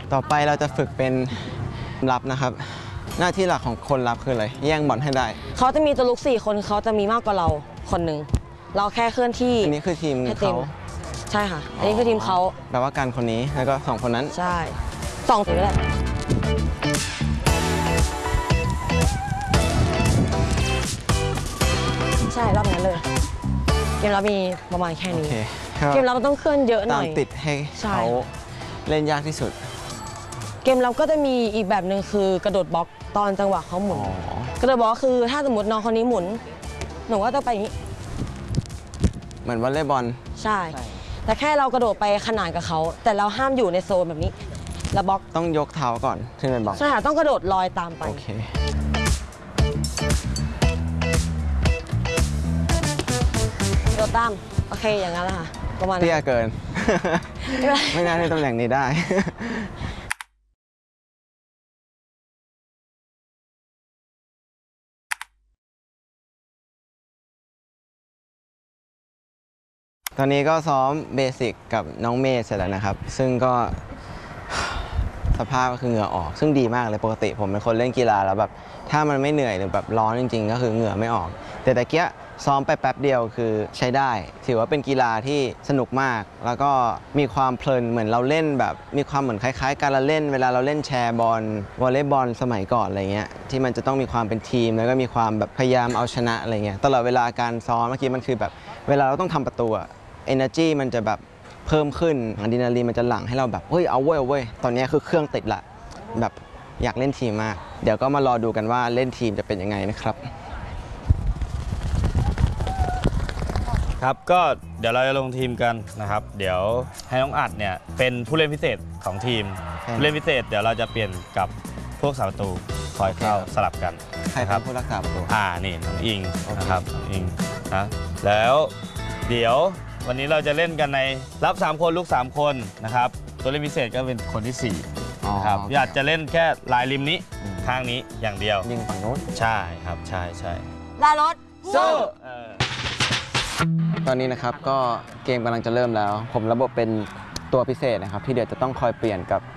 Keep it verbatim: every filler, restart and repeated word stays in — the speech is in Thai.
ต่อไปเราจะฝึกเป็นรับนะครับหน้าที่หลักของคนรับคืออะไรแย่งบอลให้ได้เขาจะมีตัวลุกสี่คนเขาจะมีมากกว่าเราคนหนึ่งเราแค่เคลื่อนที่อันนี้คือทีมเขาใช่ค่ะอันนี้คือทีมเขาแปลว่าการคนนี้แล้วก็สองคนนั้นใช่สองถือแหละใช่รอบนั้นเลยเกมรับมีประมาณแค่นี้เกมรับมันต้องเคลื่อนเยอะหน่อยตามติดให้เขาเล่นยากที่สุดเกมรับก็จะมีอีกแบบหนึ่งคือกระโดดบล็อกตอนจังหวะเขาหมุนกระโดดบล็อกคือถ้าสมมติน้องคนนี้หมุนหนูก็ต้องไปอย่างนี้เหมือนวอลเลย์บอลใช่แต่แค่เรากระโดดไปขนานกับเขาแต่เราห้ามอยู่ในโซนแบบนี้แล้วบล็อกต้องยกเท้าก่อนถึงจะบล็อกใช่ค่ะต้องกระโดดลอยตามไปโอเคโดดตามโอเคอย่างนั้นแหละค่ะประมาณเตี้ยเกินไม่น่าในตำแหน่งนี้ได้ตอนนี้ก็ซ้อมเบสิกกับน้องเมย์เสร็จแล้วนะครับซึ่งก็สภาพก็คือเหงื่อออกซึ่งดีมากเลยปกติผมเป็นคนเล่นกีฬาแล้วแบบถ้ามันไม่เหนื่อยหรือแบบร้อนจริงๆก็คือเหงื่อไม่ออกแต่ตะเกียซ้อมไปแป๊บเดียวคือใช้ได้ถือว่าเป็นกีฬาที่สนุกมากแล้วก็มีความเพลินเหมือนเราเล่นแบบมีความเหมือนคล้ายๆการเล่นเวลาเราเล่นแชร์บอลวอลเลย์บอลสมัยก่อนอะไรเงี้ยที่มันจะต้องมีความเป็นทีมแล้วก็มีความแบบพยายามเอาชนะอะไรเงี้ยตลอดเวลาการซ้อมเมื่อกี้มันคือแบบเวลาเราต้องทำประตูenergy มันจะแบบเพิ่มขึ้นอะดรีนาลีนมันจะหลั่งให้เราแบบเฮ้ยเอาเว้ยเอาเว้ยตอนนี้คือเครื่องติดละแบบอยากเล่นทีมมากเดี๋ยวก็มารอดูกันว่าเล่นทีมจะเป็นยังไงนะครับครับก็เดี๋ยวเราจะลงทีมกันนะครับเดี๋ยวให้น้องอัดเนี่ยเป็นผู้เล่นพิเศษของทีมผู้เล่นพิเศษเดี๋ยวเราจะเปลี่ยนกับพวกสาประตูคอยเข้าสลับกันใครครับผู้รักษาประตูอ่านี่น้องอิงนะครับน้องอิงนะแล้วเดี๋ยววันนี้เราจะเล่นกันในรับสามคนลูกสามคนนะครับตัวเล่นพิเศษก็เป็นคนที่สี่ครับอยากจะเล่นแค่ลายริมนี้ข้างนี้อย่างเดียวยิงฝั่งโน้นใช่ครับใช่ใช่ดารถสู้ตอนนี้นะครับก็เกมกำลังจะเริ่มแล้วผมระบบเป็นตัวพิเศษนะครับที่เดี๋ยวจะต้องคอยเปลี่ยนกับ